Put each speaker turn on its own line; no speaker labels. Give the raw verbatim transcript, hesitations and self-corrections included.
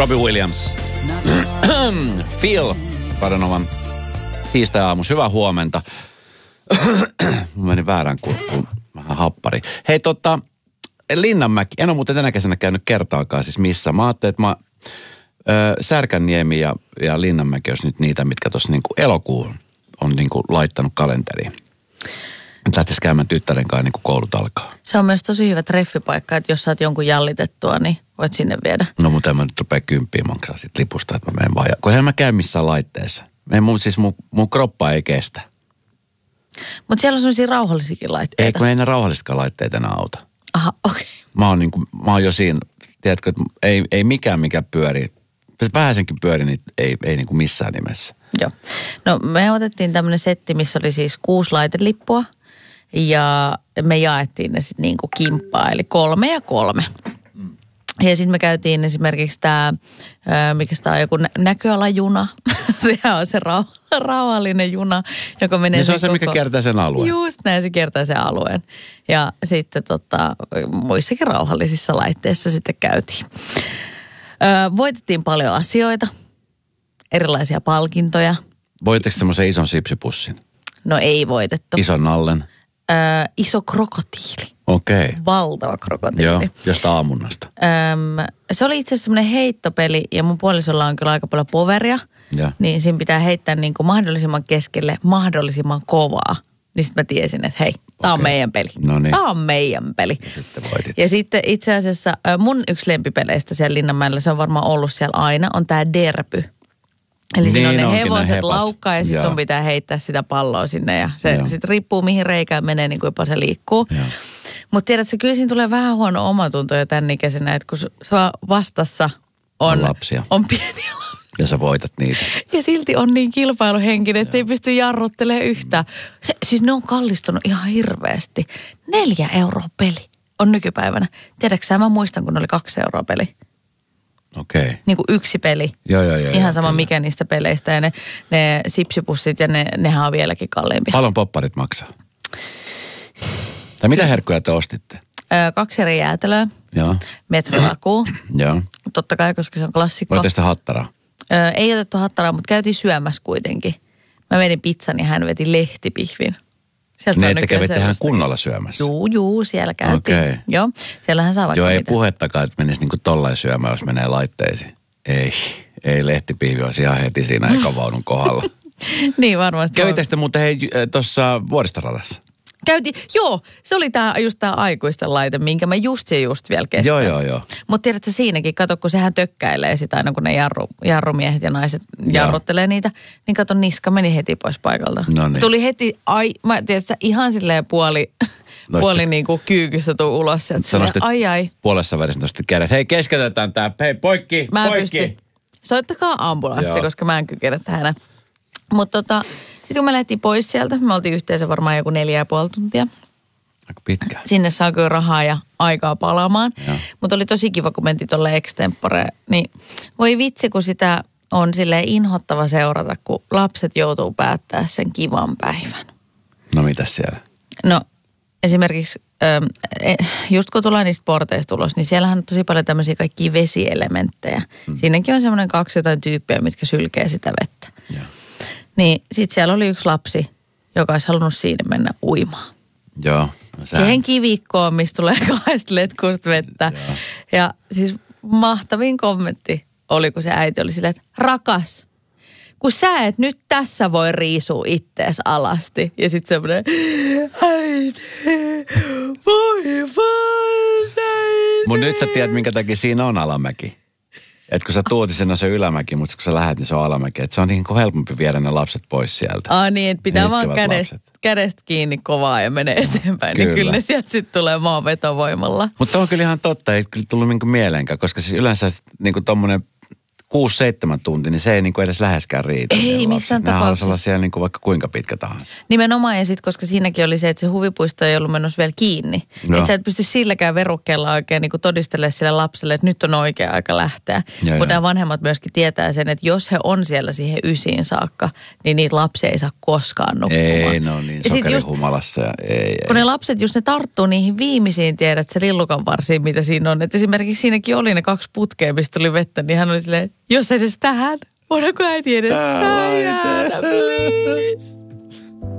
Robbie Williams. Phil, Radionovan tiistai-aamus. Hyvää huomenta. Mä menin väärään kurkkuun. Vähän happari. Hei tota, Linnanmäki. En ole muuten tänä kesänä käynyt kertaakaan siis missä. Mä ajattelin, että mä ö, Särkänniemi ja, ja Linnanmäki olisi nyt niitä, mitkä tuossa niinku elokuun on niinku laittanut kalenteriin. Lähtisi käymään tyttären kanssa niin kuin koulut alkaa.
Se on myös tosi hyvä treffipaikka, että jos saat jonkun jallitettua, niin voit sinne viedä.
No mutta en mä nyt rupea kymppiä maksaa sit lipusta, että mä menen vaan. Kun eihän mä käy missään laitteessa. Ei, mun, siis mun, mun kroppa ei kestä.
Mutta siellä on sellaisia rauhallisiakin laitteita.
Ei, kun ei ne rauhallisikaan laitteita enää auta.
Aha, okei. Okay.
Mä oon niin kuin, mä oon jo siinä, tiedätkö, että ei, ei mikään mikä pyöri. Vähäisenkin pyöri, niin ei, ei niin kuin missään nimessä.
Joo. No me otettiin tämmöinen setti, missä oli siis kuusi laitelippua. Ja me jaettiin ne sitten niin kuin kimppaa, eli kolme ja kolme. Mm. Ja sitten me käytiin esimerkiksi tämä, mikä tämä on joku nä- näköalajuna. Sehän on se rau- rauhallinen juna, joka menee...
Niin se on se,
koko...
mikä kiertää sen alueen.
Just näin, se kiertää sen alueen. Ja sitten tota, muissakin rauhallisissa laitteissa sitten käytiin. Öö, voitettiin paljon asioita, erilaisia palkintoja.
Voitteko semmoisen ison sipsipussin?
No ei voitettu.
Ison nallen?
Öö, iso krokotiili.
Okei. Okay.
Valtava krokotiili.
Joo, josta aamunnasta.
Öm, se oli itse asiassa semmoinen heittopeli ja mun puolisolla on kyllä aika paljon poveria. Ja. Niin siinä pitää heittää niin kuin mahdollisimman keskelle mahdollisimman kovaa. Niin sitten mä tiesin, että hei, tää on okay. meidän peli.
Noniin.
Tää on meidän peli.
Ja sitten voitit.
Ja sitten itse asiassa mun yksi lempipeleistä siellä Linnanmäellä, se on varmaan ollut siellä aina, on tää derpy. Eli niin, siinä on ne hevoset ne laukkaa ja sitten sun pitää heittää sitä palloa sinne ja se sitten riippuu mihin reikään menee, niin kuinka se liikkuu. Mutta tiedätkö, kyllä siinä tulee vähän huono omatunto jo tämän ikäisenä, että kun sua vastassa on,
on lapsia.
On pieniä lapsia.
Ja sä voitat niitä. Ja
silti on niin kilpailuhenkinen, että ei pysty jarruttelemaan yhtään. Se, siis ne on kallistunut ihan hirveästi. Neljä euroa peli on nykypäivänä. Tiedätkö sä, mä muistan, kun oli kaksi euroa peli.
Okei. Okay.
Niin kuin yksi peli.
Joo, joo, joo.
Ihan sama kyllä. Mikä niistä peleistä. Ja ne, ne sipsipussit ja ne, nehän on vieläkin kalliimpia.
Paljon popparit maksaa? Tai mitä herkkuja te ostitte?
Öö, kaksi eri jäätelöä.
Joo.
Metrilakuu.
Joo.
Totta kai, koska se on klassikko.
Voitte sitä hattaraa?
Öö, ei otettu hattaraa, mutta käytiin syömässä kuitenkin. Mä vedin pizzan ja hän veti lehtipihvin.
Sieltä ne, että kävitte hän kunnolla syömässä?
Juu, juu, siellä käytiin. Okei. Okay. Joo, siellähän saa vaikka
Joo, ei
mitä.
Puhettakaan, että menisi niinku tollain syömään, jos menee laitteisiin. Ei, ei lehtipihvi olisi ihan heti siinä ekavaunun kohdalla.
Niin varmasti.
Kävitte sitten muuten hei tuossa Vuoristoradassa?
Käytiin, joo, se oli tää, just tämä aikuisten laite, minkä mä just ja just vielä kestän.
Joo, joo, joo.
Mutta tiedätkö siinäkin, kato kun sehän tökkäilee sitä aina kun ne jarru, jarrumiehet ja naiset jarruttelee niitä, niin kato niska meni heti pois paikalta.
No niin.
Tuli heti, ai, mä tiedätkö, ihan silleen puoli, puoli niin kuin kyykyssä tuu ulos. Silleen, ai ai.
Puolessa välissä nostit kädet, hei keskeytetään tää, hei poikki,
mä
poikki.
Pysty. Soittakaa ambulanssi, joo. Koska mä en kykene tähän. Mutta tota... Sitten kun me lähdettiin pois sieltä, me oltiin yhteensä varmaan joku neljä ja puoli tuntia.
Aika pitkä.
Sinne saa kyllä rahaa ja aikaa palaamaan. Mutta oli tosi kiva, kun mentiin tuolle extempore. Niin voi vitsi, kun sitä on silleen inhottava seurata, kun lapset joutuu päättää sen kivan päivän.
No mitäs siellä?
No esimerkiksi just kun tullaan niistä porteista ulos, niin siellähän on tosi paljon tämmöisiä kaikkia vesielementtejä. Hmm. Siinäkin on semmoinen kaksi jotain tyyppiä, mitkä sylkee sitä vettä. Joo. Niin sit siellä oli yksi lapsi, joka olisi halunnut siinä mennä uimaan.
Joo. No
siihen kivikkoon, mistä tulee kahdesta letkusta vettä. Joo. Ja siis mahtavin kommentti oli, kun se äiti oli silleen, että rakas, kun sä et nyt tässä voi riisua ittees alasti. Ja sit semmoinen, äiti, voi vaan, äiti.
Mut nyt sä tiedät, minkä takia siinä on alamäki. Että kun sä tuotit sen, on se ylämäki, mutta kun sä lähdet, niin se on alamäki. Että se on niin kuin helpompi viedä ne lapset pois sieltä.
Ah niin, että pitää vaan kädestä, kädestä kiinni kovaa ja menee eteenpäin. Kyllä. Niin kyllä ne sieltä sitten tulee maan vetovoimalla.
Mutta on kyllä ihan totta, ei kyllä tullut niin kuin mieleenkään. Koska siis yleensä niin kuin tommonen kuusi seitsemän tuntia, niin se ei niin kuin edes läheskään riitä.
Ei missään tapauksessa.
Nämä on sellaisia niin kuin vaikka kuinka pitkä tahansa.
Nimenomaan ja sitten, koska siinäkin oli se, että se huvipuisto ei ollut menossa vielä kiinni. No. Että sä et pysty silläkään verukkeella oikein niin kuin todistelemaan sille lapselle, että nyt on oikea aika lähteä. Mutta nämä vanhemmat myöskin tietää sen, että jos he on siellä siihen ysiin saakka, niin niitä lapsia ei saa koskaan nukkumaan.
Ei, no niin, sokerihumalassa. Ja ei, ei.
Kun ne lapset, just ne tarttuu niihin viimeisiin, tiedät, se lillukan varsiin, mitä siinä on. Että esimerkiksi siinäkin oli ne kaksi putkea, mistä tuli vettä, niin hän oli silleen, jos edes tähän, voidaanko äiti edes tähän jäädä, please.